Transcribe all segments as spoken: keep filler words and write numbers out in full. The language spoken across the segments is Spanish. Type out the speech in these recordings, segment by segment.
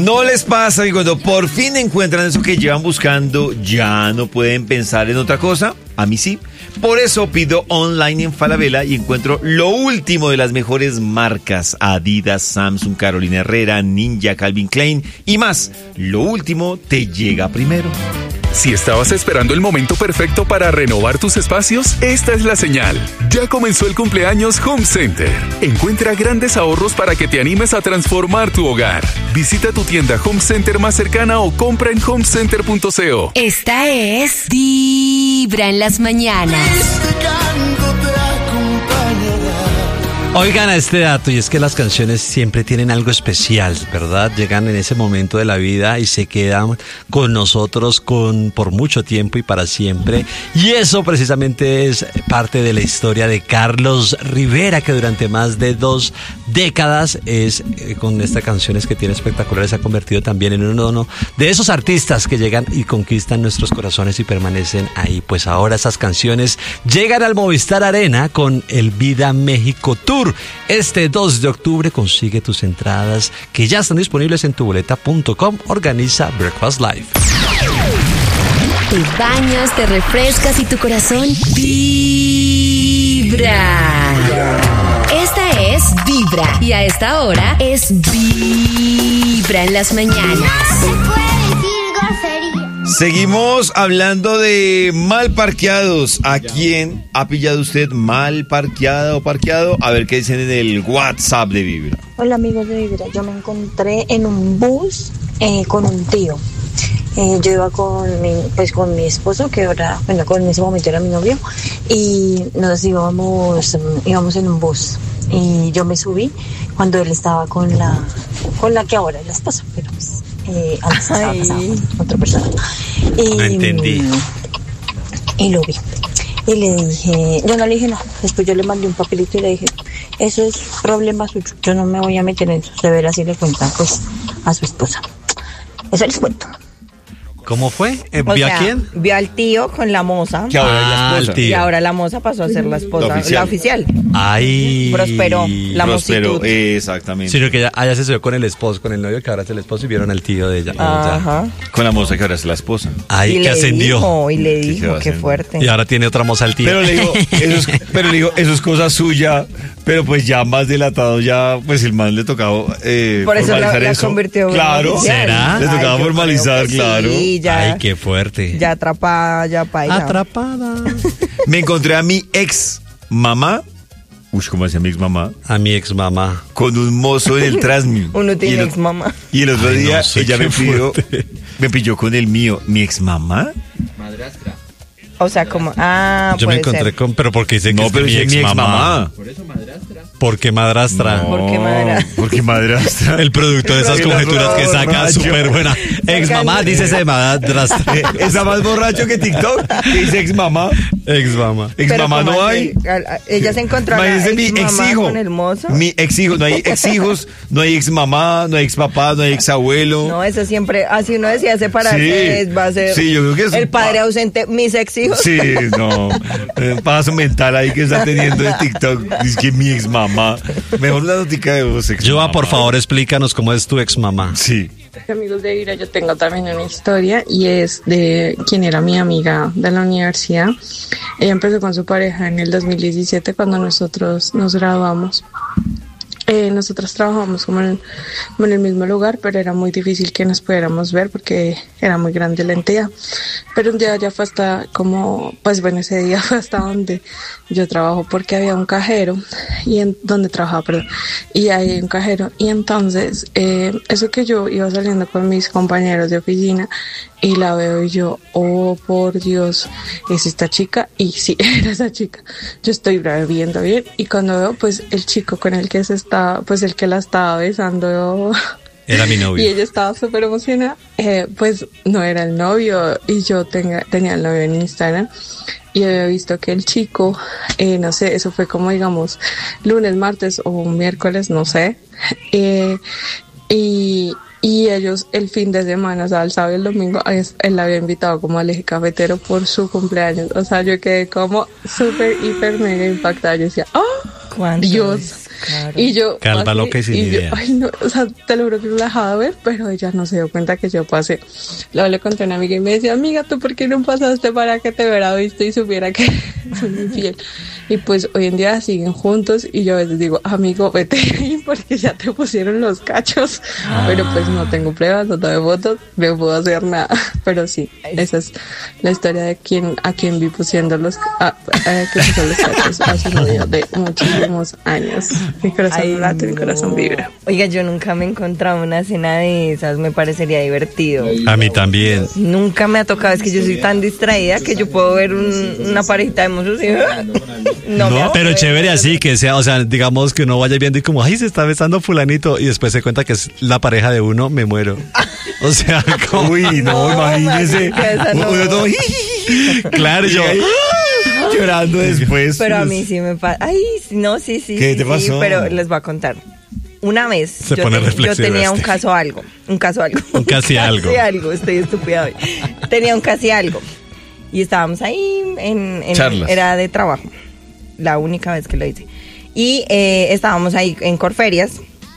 ¿No les pasa que cuando por fin encuentran eso que llevan buscando, ya no pueden pensar en otra cosa? A mí sí. Por eso pido online en Falabella y encuentro lo último de las mejores marcas: Adidas, Samsung, Carolina Herrera, Ninja, Calvin Klein y más. Lo último te llega primero. Si estabas esperando el momento perfecto para renovar tus espacios, esta es la señal. Ya comenzó el cumpleaños Home Center. Encuentra grandes ahorros para que te animes a transformar tu hogar. Visita tu tienda Home Center más cercana o compra en home center punto co. Esta es Vibra en las mañanas. Oigan a este dato, y es que las canciones siempre tienen algo especial, ¿verdad? Llegan en ese momento de la vida y se quedan con nosotros con, por mucho tiempo y para siempre. Y eso precisamente es parte de la historia de Carlos Rivera, que durante más de dos décadas es, eh, con estas canciones que tiene espectaculares, se ha convertido también en uno de esos artistas que llegan y conquistan nuestros corazones y permanecen ahí. Pues ahora esas canciones llegan al Movistar Arena con el Vida México Tour. Este dos de octubre consigue tus entradas, que ya están disponibles en tu boleta punto com. Organiza Breakfast Live. Te bañas, te refrescas y tu corazón vibra. Esta es Vibra y a esta hora es Vibra en las mañanas. Seguimos hablando de mal parqueados. ¿A quién ha pillado usted mal parqueada o parqueado? A ver qué dicen en el WhatsApp de Vibra. Hola amigos de Vibra, yo me encontré en un bus eh, con un tío. Eh, yo iba con mi, pues con mi esposo, que ahora, bueno, con en ese momento era mi novio, y nos íbamos, íbamos en un bus. Y yo me subí cuando él estaba con la, con la que ahora es la esposa, pero pues eh, antes estaba casado con otra persona. Y, no entendí. Y lo vi. Y le dije, yo no le dije nada. Después yo le mandé un papelito y le dije, eso es problema suyo, yo no me voy a meter en eso. De ver así le cuentan pues a su esposa. Eso les cuento. ¿Cómo fue? ¿Vio o sea, a quién? Vio al tío con la moza. Que ahora ah, es la esposa. Y ahora la moza pasó a ser la esposa, la oficial. la oficial. Ay. Prosperó la Prosperó, mocitud. exactamente. Sino que ella, ella se subió con el esposo, con el novio que ahora es el esposo, y vieron al tío de ella. Ajá. Con la moza que ahora es la esposa. Ay, y que le ascendió. Dijo, y le ¿Qué dijo, va a qué hacer? fuerte. Y ahora tiene otra moza al tío. Pero le digo, eso es, pero le digo, eso es cosa suya. Pero pues ya más delatado, ya pues el man le tocaba eh, Por eso formalizar la, la eso. convirtió en Claro. oficial. ¿Será? Le tocaba Ay, yo formalizar, creo que claro. Sí, ya, Ay, qué fuerte. ya atrapada, ya paila. Atrapada. Me encontré a mi ex mamá. Uy, ¿cómo decía mi ex mamá? A mi ex mamá. Con un mozo en el Transmi. Uno Y tiene el- ex mamá. Y el otro Ay, día no sé, ella qué me pidió, fuerte. me pilló con el mío. ¿Mi ex mamá? O sea, como, ah, Yo me puede encontré ser. con, pero porque dice que No, es pero mi sí es ex mi ex mamá. mamá. ¿Por qué madrastra? No, ¿Por qué madrastra? Porque madrastra. El producto de esas El conjeturas que saca borracho. súper buena. Ex mamá, dícese madrastra. Eh, Está más borracho que TikTok. Que dice ex mamá. Ex mamá. Ex Pero mamá ¿cómo no así? hay. A- a- Ella se encontró a la Imagínese mi ex ex mamá hijo. con el mozo. Mi ex hijo. No hay ex hijos, no hay ex mamá, no hay ex papá, no hay ex abuelo. No, eso siempre, así uno decía separarse, Sí. es- va a ser Sí, yo creo que es el un padre pa- ausente, mis ex hijos. Sí, no. Un paso mental ahí que está teniendo de TikTok. Dice que mi ex mamá. Mejor una notica de vos, ex Joa, mamá. por favor, explícanos cómo es tu ex mamá. Sí. Amigos de Vibra, yo tengo también una historia y es de quien era mi amiga de la universidad. Ella empezó con su pareja en el dos mil diecisiete cuando nosotros nos graduamos. Eh, nosotros trabajamos como en, como en el mismo lugar, pero era muy difícil que nos pudiéramos ver porque era muy grande la entidad. Pero un día ya fue hasta como, pues bueno, ese día fue hasta donde yo trabajo porque había un cajero y en donde trabajaba, perdón, y hay un cajero y entonces eh, eso que yo iba saliendo con mis compañeros de oficina y la veo y yo, oh por Dios, es esta chica, y sí, era esa chica. Yo estoy viendo bien y cuando veo pues el chico con el que se está, pues el que la estaba besando Era mi novio. y ella estaba súper emocionada, eh, pues no era el novio y yo tenga, tenía el novio en Instagram y había visto que el chico, eh, no sé, eso fue como digamos lunes, martes o miércoles, no sé, eh, y, y ellos el fin de semana, o sea, el sábado y el domingo, es- él la había invitado como al eje cafetero por su cumpleaños, o sea, yo quedé como súper, hiper, mega impactada, yo decía, ¡oh! ¿Cuánto Dios, es? Claro. Y yo Calva pasé, loca y sin yo, idea. ay, no, o sea, te lo juro que no la dejaba de ver, pero ella no se dio cuenta que yo pasé. Luego le conté a una amiga y me decía, amiga, ¿tú por qué no pasaste para que te hubiera visto y supiera que soy infiel? Y pues hoy en día siguen juntos y yo a veces digo, amigo, vete ahí porque ya te pusieron los cachos. Ah. Pero pues no tengo pruebas, no tengo fotos, no puedo hacer nada. Pero sí, esa es la historia de quien a quien vi pusiendo los, a, a, que puso los cachos a su novio de muchísimos años. Mi corazón Ay, late, no. mi corazón vibra. Oiga, yo nunca me he encontrado una escena de esas, me parecería divertido. A mí también. Nunca me ha tocado, es que yo soy tan distraída que yo puedo ver un, una parejita de mozos y no, No, me pero acuerdo. chévere así, que sea, o sea, digamos que uno vaya viendo y como, ay, se está besando fulanito, y después se cuenta que es la pareja de uno, me muero. O sea, como, Uy, no, No, imagínese. marica, esa no. Uno todo, claro, yo, llorando después. Pero a mí sí me pasa. Ay, sí, no, sí, sí. ¿Qué sí, te sí, pasó? pero les voy a contar. Una vez Se yo, pone te- yo reflexiva tenía un este. caso algo, un caso algo. Un casi algo. Casi algo, estoy estúpida hoy. Tenía un casi algo. Y estábamos ahí en, en- Charlas. era de trabajo. La única vez que lo hice. Y eh, estábamos ahí en Corferias.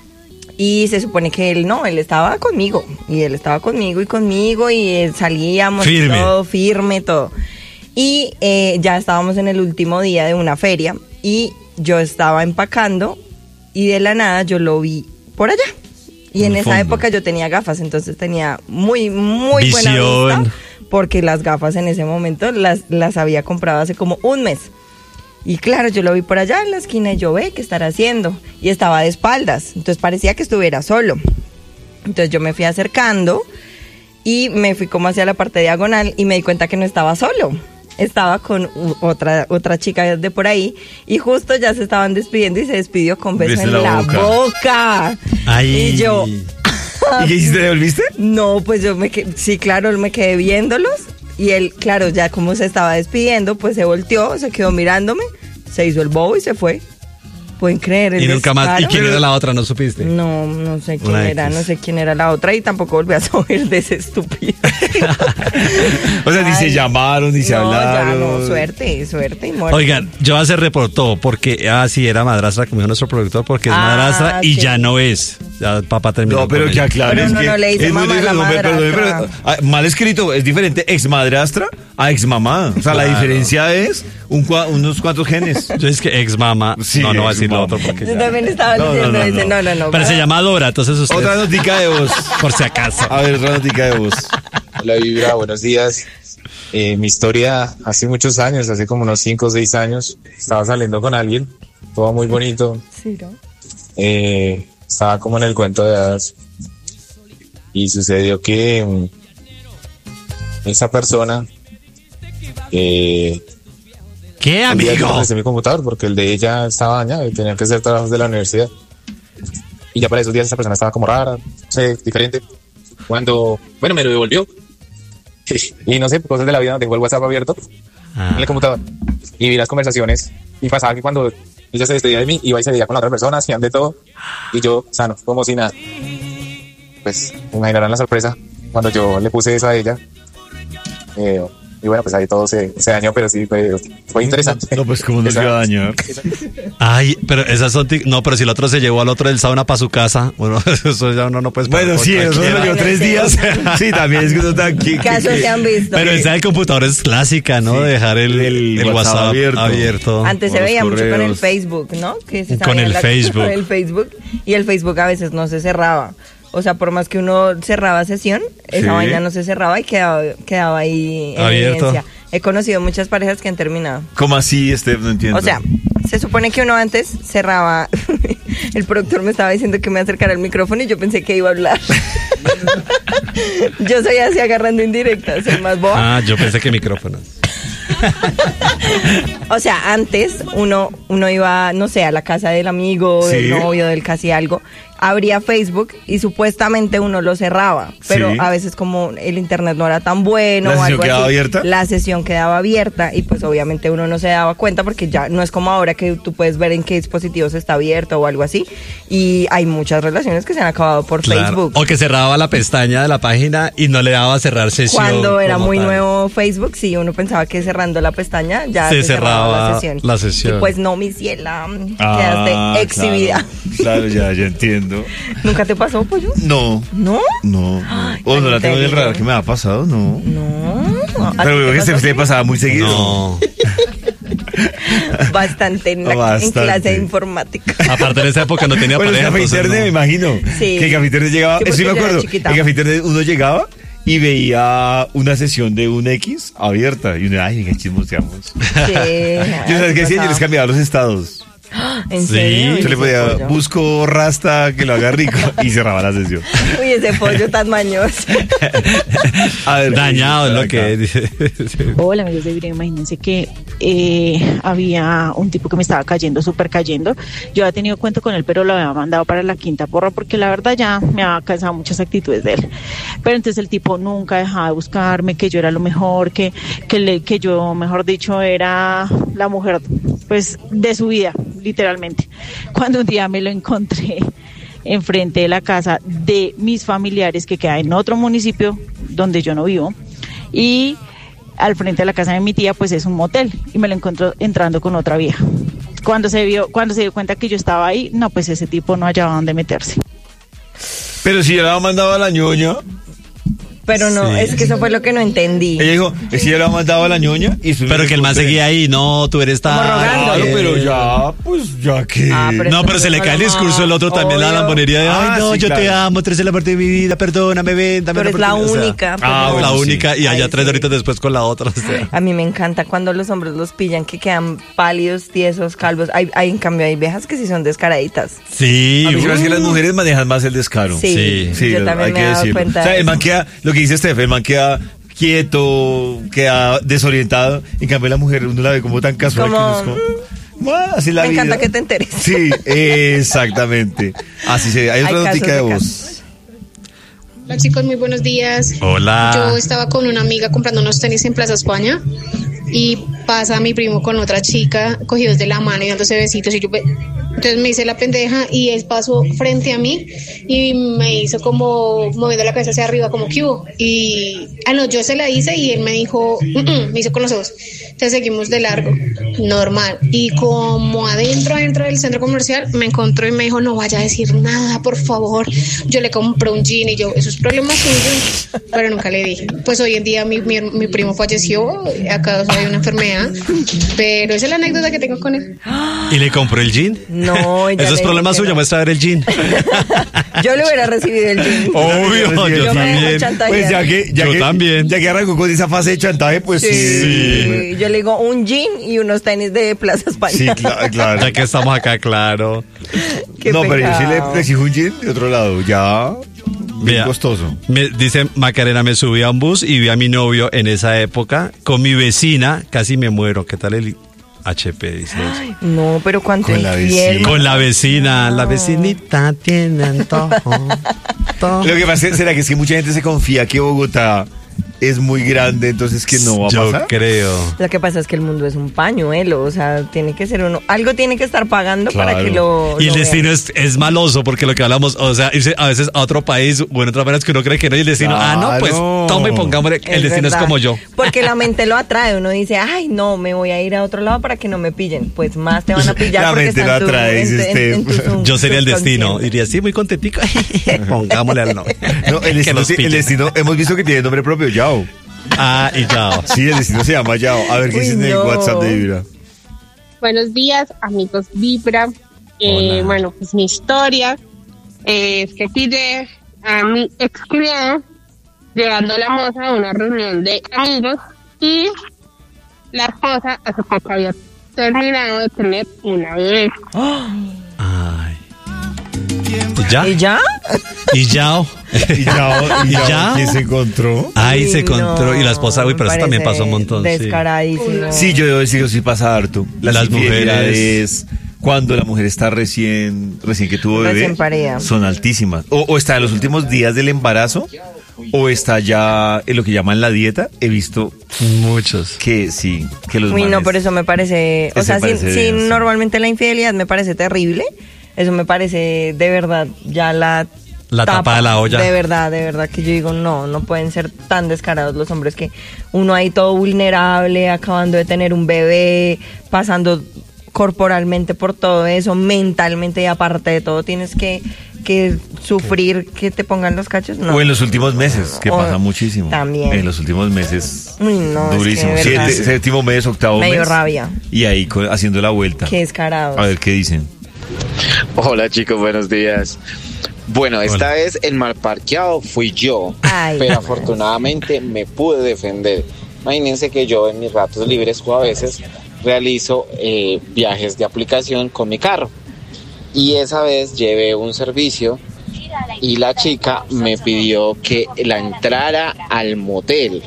Y se supone que él no, él estaba conmigo. Y él estaba conmigo y conmigo. Y eh, salíamos Firme. todo, firme, todo. Y eh, ya estábamos en el último día de una feria. Y yo estaba empacando. Y de la nada yo lo vi por allá. Y en el esa fondo. época yo tenía gafas. Entonces tenía muy, muy buena Visión. vista. Porque las gafas en ese momento las, las había comprado hace como un mes. Y claro, yo lo vi por allá en la esquina y yo ve qué estará haciendo. Y estaba de espaldas, entonces parecía que estuviera solo. Entonces yo me fui acercando y me fui como hacia la parte diagonal y me di cuenta que no estaba solo. Estaba con u- otra otra chica de por ahí y justo ya se estaban despidiendo y se despidió con beso Beso en en la la boca. boca. ay. Y yo, ¿Y qué hiciste? ¿Devolviste? no, pues yo me quedé, sí, claro, me quedé viéndolos y él, claro, ya como se estaba despidiendo, pues se volteó, se quedó mirándome, se hizo el bobo y se fue. ¿Pueden creer el Y nunca más, ¿y descaro? quién era la otra? ¿No supiste? No, no sé quién Una era, X. no sé quién era la otra y tampoco volví a saber de ese estúpido. O sea, ni se Ay, llamaron, ni se no, hablaron. ya no, suerte, suerte y muerte. Oigan, yo se reportó porque, ah, sí, era madrastra, como dijo nuestro productor, porque es Ah, madrastra y sí. ya no es. Ya papá terminó. No, pero con que ella. aclares Pero uno que no le dice es muy mamá a la diferente, perdón, pero, madrastra. ah, mal escrito, es diferente ex madrastra a ex mamá. O sea, la Claro. diferencia es un, cua- unos cuantos genes. Yo es que ex mamá. Sí, no, no va a ex decir lo mamá. otro porque Yo ya. también estaba No, no, diciendo, no, dice, no, no, no. Pero se llama Dora, entonces usted. Otra notica de voz. Por si acaso. A ver, otra notica de voz. Hola Vibra, buenos días. Eh, mi historia hace muchos años, hace como unos cinco o seis años, estaba saliendo con alguien, todo muy bonito, Sí, ¿no? eh, estaba como en el cuento de hadas y sucedió que mm, esa persona eh, ¿Qué, un día yo amigo? presté mi computador porque el de ella estaba dañado y tenía que hacer trabajos de la universidad y ya para esos días esa persona estaba como rara, no sé, diferente. Cuando, bueno, me lo devolvió y no sé, cosas de la vida, dejó el WhatsApp abierto Ah. en el computador y vi las conversaciones y pasaba que cuando ella se despedía de mí iba y se veía con la otra persona, hacían de todo y yo sano, como si nada. Pues imaginarán la sorpresa cuando yo le puse eso a ella. Eh, y bueno, pues ahí todo se, se dañó, pero sí fue, fue interesante. No, pues como no se Esa- iba a dañar. Ay, pero esas son. tic- No, pero si el otro se llevó al otro del sauna para su casa, bueno, eso ya uno no puede esperar Bueno, por sí, eso cualquiera. lo llevó tres días. Sí, también es que uno está aquí. Casos se han visto. Pero esa del computador es clásica, ¿no? Sí. De dejar el, El el WhatsApp WhatsApp, abierto. abierto. Antes o se los veía mucho con el correos. Facebook, ¿no? Que se Con sabía el la- Facebook. Con el Facebook. Y el Facebook a veces no se cerraba. O sea, por más que uno cerraba sesión, esa Sí. vaina no se cerraba y quedaba, quedaba ahí en Abierto. evidencia. He conocido muchas parejas que han terminado. ¿Cómo así, Steph? No entiendo. O sea, se supone que uno antes cerraba. El productor me estaba diciendo que me acercara el micrófono y yo pensé que iba a hablar. Yo soy así agarrando indirectas, soy más boba. Ah, yo pensé que micrófonos. O sea, antes uno, uno iba, no sé, a la casa del amigo, Sí. del novio, del casi algo, abría Facebook y supuestamente uno lo cerraba, pero Sí. a veces como el internet no era tan bueno ¿La o sesión algo quedaba así, abierta? la sesión quedaba abierta y pues obviamente uno no se daba cuenta porque ya no es como ahora que tú puedes ver en qué dispositivos está abierto o algo así, y hay muchas relaciones que se han acabado por Claro. Facebook. O que cerraba la pestaña de la página y no le daba a cerrar sesión. Cuando era como muy tal. nuevo Facebook, sí, uno pensaba que cerrando la pestaña ya Se se cerraba, cerraba la sesión. la sesión. Y pues no, mi ciela, Ah, quedaste exhibida. Claro, claro, ya, ya entiendo. ¿Nunca te pasó, pollo? No, ¿No? no. Ay, O no la tan tengo en el terrible. radar que me ha pasado, no. No. ¿A ti Pero te veo que pasó se, se así? pasaba muy seguido. No. Bastante en, la, en Bastante. clase de informática. Aparte en esa época no tenía Bueno, el pareja. café entonces internet, no. me imagino. Sí. Que el café internet llegaba, Sí, eso sí me porque yo era acuerdo. chiquita. El café internet uno llegaba y veía una sesión de un X abierta. Y uno, ay, venga, chismoseamos. Sí. Yo sabes qué decía, yo pasaba. les cambiaba los estados. ¿En Sí. serio? Yo le Ese podía, pollo. busco rasta que lo haga rico y cerraba la sesión. Uy, ese pollo tan mañoso. A ver, Dañado es lo acá. que dice. Hola amigos de Vibra, imagínense que eh, había un tipo que me estaba cayendo, súper cayendo. Yo había tenido cuento con él, pero lo había mandado para la quinta porra porque la verdad ya me había cansado muchas actitudes de él. Pero entonces el tipo nunca dejaba de buscarme, que yo era lo mejor, que, que, le, que yo, mejor dicho, era la mujer pues de su vida, literalmente. Cuando un día me lo encontré enfrente de la casa de mis familiares que queda en otro municipio donde yo no vivo, y al frente de la casa de mi tía pues es un motel, y me lo encontró entrando con otra vieja. Cuando se vio, cuando se dio cuenta que yo estaba ahí, no, pues ese tipo no hallaba dónde meterse. Pero si yo la había mandado a la ñoña, Pero no, Sí. es que eso fue lo que no entendí. ella dijo, es que yo la había mandado a la ñoña. Y después Pero me que el man encontré. seguía ahí, no, tú eres tan... Como rogando. Claro, Eh, pero ya, pues ya que. Ah, pero No, esto pero se no le es cae el normal. discurso del otro también, la Obvio. lambonería de, Ah, ay, no, sí, yo te claro. amo, tú eres la parte de mi vida, perdóname, ven, dame Pero una es la oportunidad. O sea, única. pues, ah, no. bueno, la sí. única, y allá Ay, tres sí. horitas después con la otra. O sea. A mí me encanta cuando los hombres los pillan que quedan pálidos, tiesos, calvos. Hay, hay, en cambio, hay viejas que sí son descaraditas. Sí. A mí se me hace que uh. las mujeres manejan más el descaro. Sí, Sí. yo lo- también hay me que he dado decirlo. cuenta. O sea, de el man eso. queda, lo que dice Steph, el man queda quieto, queda desorientado. En cambio, la mujer uno la ve como tan casual Como, que uno es como, "Bueno, así es la me vida". encanta que te enteres. Sí, exactamente. Así se ve. Hay otra Hay notica de casos de voz. casos. Hola chicos, muy buenos días. Hola. Yo estaba con una amiga comprando unos tenis en Plaza España y pasa mi primo con otra chica cogidos de la mano y dándose besitos y yo ve- entonces me hice la pendeja y él pasó frente a mí y me hizo como moviendo la cabeza hacia arriba como que hubo y ah no, yo se la hice y él me dijo "Mm, mm", me hizo con los ojos. Entonces seguimos de largo, normal, y como adentro adentro del centro comercial me encontró y me dijo no vaya a decir nada por favor, yo le compré un jean y yo eso es problema suyo, pero nunca le dije. Pues hoy en día mi, mi, mi primo falleció a causa de una enfermedad, pero esa es la anécdota que tengo con él. ¿Y le compró el jean? No, ella Eso le es dijo problema que suyo, no. muestra a ver el jean. Yo le hubiera recibido el jean. Obvio, Yo yo me dejo también. chantajear. Pues ya que, ya Yo que, también. Ya que arrancó con esa fase de chantaje, pues sí. Sí. Yo le digo un jean y unos tenis de Plaza España. Sí, cla- claro. Ya que estamos acá, claro. Qué no, pero yo sí pecado. le exijo un jean de otro lado. Ya. Bien Vea, costoso. Me, dice Macarena, me subí a un bus y vi a mi novio en esa época con mi vecina, casi me muero. ¿Qué tal el H P? Dice ella. No, pero cuánto Con la infiel, vecina. Con la vecina, la vecinita tiene antojo. todo. Lo que pasa es será que es que mucha gente se confía que Bogotá es muy grande, entonces que no va a Yo pasar. creo. Lo que pasa es que el mundo es un pañuelo, o sea, tiene que ser uno, algo tiene que estar pagando para Claro. que lo Y el lo destino vean. es, es maloso porque lo que hablamos, o sea, irse a veces a otro país o en otras maneras que uno cree que no y el destino, ah, no, pues Claro. toma y pongámosle, el Es destino verdad. es como yo. Porque la mente lo atrae, uno dice, ay, no, me voy a ir a otro lado para que no me pillen. Pues más te van a pillar La porque mente está lo en tu- atrae, en tu- dice en- en tu usted. sub- Yo sería el destino. subconsciente. Diría, sí, muy contentico. Pongámosle al nombre. No, el Que destino, nos sí, el pillen. destino, hemos visto que tiene nombre propio, Yao. Ah, y ya. Sí, el destino se llama Yao. A ver qué Uy, dicen en el no. WhatsApp de Vibra. Buenos días, amigos Vibra. Eh, Hola. bueno, pues mi historia eh, es que pide a mi ex criado llevando la moza a una reunión de amigos y la esposa hace poco había terminado de tener una bebé. Ay. ¿Y ya? ¿Y ya? ¿Y ya? ¿Y Yao? ¿Y ¿Y Yao? ya? ¿Quién se encontró? Ahí Uy, se encontró. no, Y la esposa, uy, pero me eso también parece pasó un montón. sí. Descaradísimo. Sí, yo debo decir que sí pasa harto. Las, Las infidelidades cuando la mujer está recién, recién que tuvo bebé, Recién parida. son altísimas. O, o está en los últimos días del embarazo, o está ya en lo que llaman la dieta. He visto muchos que sí, que los Uy, no, manes- por eso me parece, o Ese sea, si, parece si denso. normalmente la infidelidad me parece terrible, eso me parece de verdad ya la La tapa de la olla. De verdad, de verdad que yo digo, no, no pueden ser tan descarados los hombres que uno ahí todo vulnerable, acabando de tener un bebé, pasando corporalmente por todo eso, mentalmente y aparte de todo tienes que, que sufrir que te pongan los cachos. No. O en los últimos meses, que O- pasa muchísimo. también. En los últimos meses, Uy, no, es que durísimo. de verdad. Siete- séptimo mes, octavo Me dio mes. rabia. Y ahí co- haciendo la vuelta. Qué descarados. A ver qué dicen. Hola chicos, buenos días. Bueno, esta Hola. vez el mal parqueado fui yo, Ay. pero afortunadamente me pude defender. Imagínense que yo en mis ratos libres o a veces realizo eh, viajes de aplicación con mi carro. Y esa vez llevé un servicio y la chica me pidió que la entrara al motel.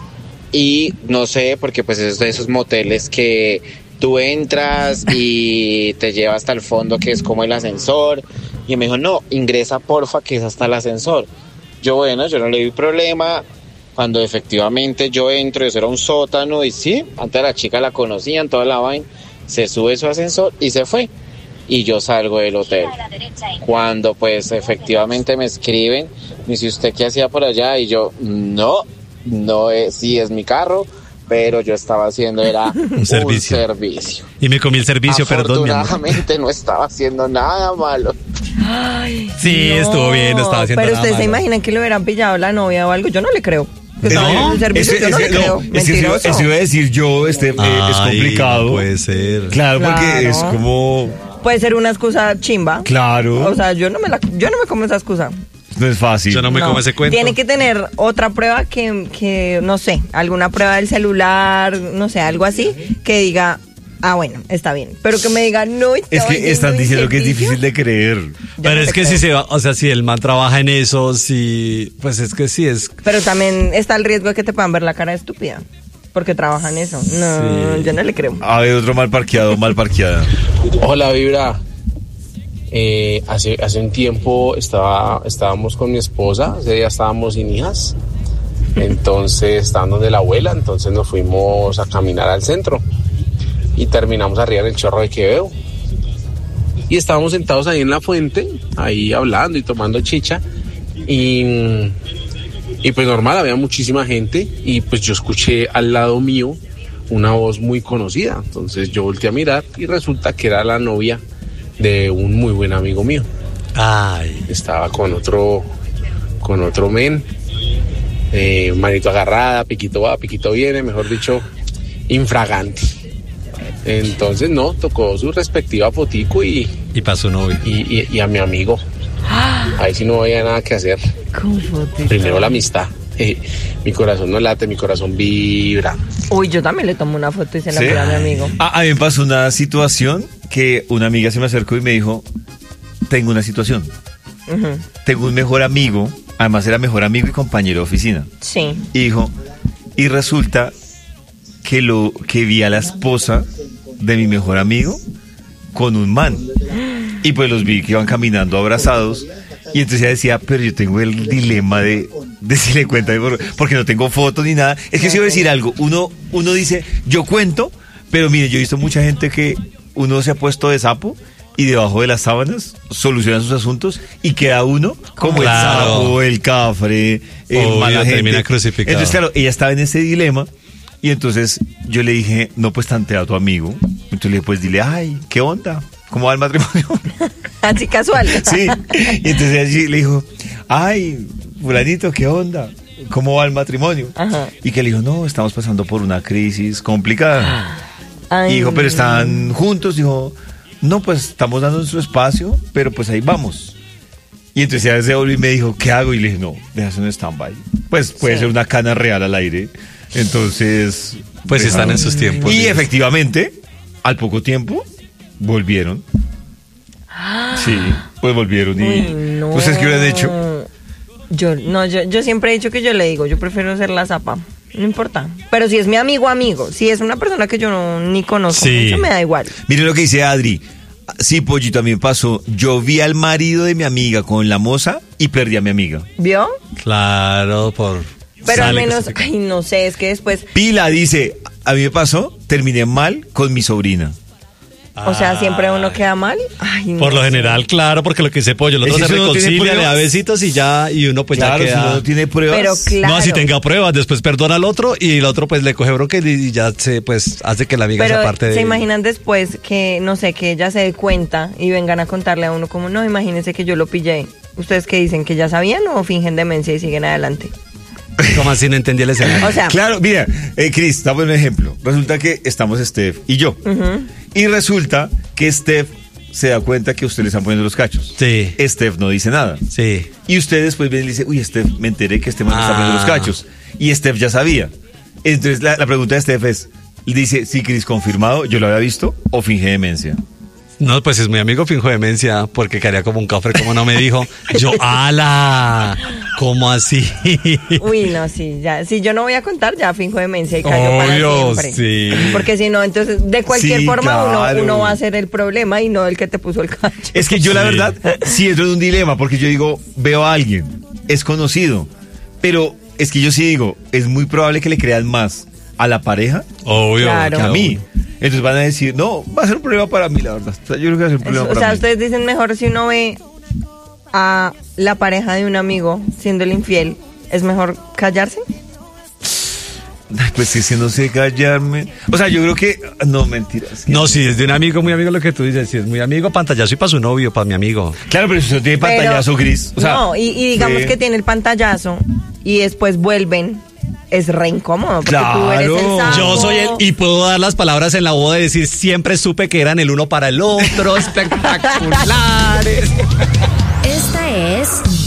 Y no sé, porque pues es de esos moteles que tú entras y te lleva hasta el fondo, que es como el ascensor. Y me dijo, no, ingresa porfa, que es hasta el ascensor. Yo, bueno, yo no le vi problema. Cuando efectivamente yo entro, eso era un sótano, y sí, antes la chica la conocían, toda la vaina, se sube su ascensor y se fue. Y yo salgo del hotel. Cuando pues efectivamente me escriben, me dice, ¿usted qué hacía por allá? Y yo, no, no es, sí es mi carro, pero yo estaba haciendo era un servicio. servicio. Y me comí el servicio, perdón, mi amor. Afortunadamente no estaba haciendo nada malo. Ay, Sí, estuvo bien, no estaba haciendo Pero nada ustedes se malo. imaginan que le hubieran pillado la novia o algo. Yo no le creo. Que estaba haciendo un servicio, es, yo no es- le creo. no, es que eso, iba- Mentiroso. eso iba a decir yo, este, eh, es Ay, complicado. no puede ser. Claro, porque Claro. es como, Puede ser una excusa chimba. claro, O sea, yo no me la, yo no me como esa excusa. no es fácil. Yo no me como ese cuento. Tiene que tener otra prueba que, que, no sé, alguna prueba del celular, no sé, algo así, que diga, ah, bueno, está bien. Pero que me diga, no, Es estaba que están haciendo diciendo que es servicio. difícil de creer. Pero no es te que creo. si se va, o sea, si el man trabaja en eso, si, pues es que sí es. Pero también está el riesgo de que te puedan ver la cara de estúpida. Porque trabajan eso. No, Sí. yo no le creo. A ver, otro mal parqueado, mal parqueada. Hola Vibra, eh, hace, hace un tiempo estaba, estábamos con mi esposa, ese día estábamos sin hijas, entonces estaban donde la abuela, entonces nos fuimos a caminar al centro y terminamos arriba en el Chorro de Quevedo y estábamos sentados ahí en la fuente, ahí hablando y tomando chicha y, y pues normal, había muchísima gente y pues yo escuché al lado mío una voz muy conocida. Entonces yo volteé a mirar y resulta que era la novia de un muy buen amigo mío. Ay. Estaba con otro, con otro men, eh, manito agarrada, piquito va, piquito viene, mejor dicho, infragante. Entonces no, tocó su respectiva fotico y, Y para su novio. y, y- y a mi amigo. Ahí sí no había nada que hacer. ¿Cómo fue? Primero la amistad. Eh, mi corazón no late, mi corazón vibra. Uy, yo también le tomo una foto y se la ¿Sí? envío a mi amigo. A, a mí me pasó una situación que una amiga se me acercó y me dijo, tengo una situación. Ujú. Tengo un mejor amigo, además era mejor amigo y compañero de oficina. Sí. Y dijo, y resulta que lo que vi a la esposa de mi mejor amigo con un man. Y pues los vi que iban caminando abrazados. Y entonces ella decía, pero yo tengo el dilema de, de si le cuenta, porque no tengo fotos ni nada. Es que si voy a decir algo, uno, uno dice, yo cuento, pero mire, yo he visto mucha gente que uno se ha puesto de sapo y debajo de las sábanas solucionan sus asuntos y queda uno como Claro. el sapo, el cafre, el Obvio, mala gente. termina crucificado. Entonces, claro, ella estaba en ese dilema y entonces yo le dije, no, pues tantea a tu amigo. Entonces le dije, pues dile, ay, ¿qué onda? ¿Cómo va el matrimonio? Así casual. Sí. Y entonces allí le dijo, ay, fulanito, ¿qué onda? ¿Cómo va el matrimonio? Ajá. Y que le dijo, no, estamos pasando por una crisis complicada. Ay, Y dijo, pero están juntos. Dijo, no, pues estamos dando nuestro espacio, pero pues ahí vamos. Y entonces ella se volvió y me dijo, ¿qué hago? Y le dije, no, déjase un stand-by. Pues puede Sí. ser una cana real al aire. Entonces... Pues están en sus tiempos. Y libres. efectivamente, al poco tiempo, volvieron. Sí, pues volvieron y... Uy, no. ¿Ustedes qué hubieran hecho? Yo, no, yo, yo siempre he dicho que yo le digo, yo prefiero ser la zapa. No importa. Pero si es mi amigo, amigo. Si es una persona que yo no, ni conozco Sí. mucho, me da igual. Miren lo que dice Adri. Sí, Pollito, a mí me pasó. Yo vi al marido de mi amiga con la moza y perdí a mi amiga. ¿Vio? Claro, por... Pero al sale menos, que se- ay, no sé, es que después, Pila dice, a mí me pasó, terminé mal con mi sobrina. o sea, siempre uno queda mal. Ay, no Por lo sé. general, claro, porque lo que dice Pollo, el otro Es que se si uno no tiene reconcilia, le da pruebas. besitos y ya, y uno pues Claro, ya si queda... uno no tiene pruebas. Pero claro. No, si tenga pruebas, después perdona al otro y el otro pues le coge bronca y ya se pues hace que la amiga Pero se aparte de... se imaginan después que, no sé, que ella se dé cuenta y vengan a contarle a uno como, no, imagínense que yo lo pillé. ¿Ustedes qué dicen? ¿Que ya sabían o fingen demencia y siguen adelante? Como así no entendí el escenario. O sea, Claro, mira, eh, Cris, dame un ejemplo. Resulta que estamos Steph y yo. ujú. Y resulta que Steph se da cuenta que ustedes le están poniendo los cachos. Sí, Steph no dice nada. sí. Y usted después viene y le dice, uy, Steph, me enteré que este man está poniendo los Ah. cachos. Y Steph ya sabía. Entonces la, la pregunta de Steph es, dice, sí, Cris, confirmado, yo lo había visto o finge demencia. No, pues es mi amigo finjo demencia porque caería como un cafre, como no me dijo. Yo, ala, ¿cómo así? Uy, no, sí, ya. Si yo no voy a contar, ya finjo demencia y caigo Obvio, para siempre. sí. Porque si no, entonces, de cualquier Sí, forma, uno, claro. uno va a ser el problema y no el que te puso el cacho. Es que yo la Sí. verdad sí entro en un dilema porque yo digo, veo a alguien, es conocido, pero es que yo sí digo, es muy probable que le crean más a la pareja Obvio. Claro. que a mí. Entonces van a decir, no, va a ser un problema para mí, la verdad. O sea, yo creo que va a ser un problema o para sea, mí. ustedes dicen mejor si uno ve a la pareja de un amigo siendo el infiel, ¿es mejor callarse? Ay, pues es que no sé callarme. O sea, yo creo que, no, mentiras. No, si es de un amigo, muy amigo lo que tú dices, si es muy amigo, pantallazo y para su novio, para mi amigo. Claro, pero si usted tiene Pero- pantallazo gris. O sea, no, y, y digamos sí. que tiene el pantallazo y después vuelven, es re incómodo porque tú eres el Claro. sapo. Yo soy el, y puedo dar las palabras en la boda y decir, siempre supe que eran el uno para el otro, espectaculares. Esta es